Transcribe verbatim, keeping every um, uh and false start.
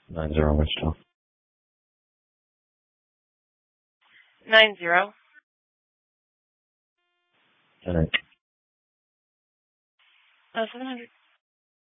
Nine zero Wichita. Nine zero. Ten eight. Uh, seven hundred.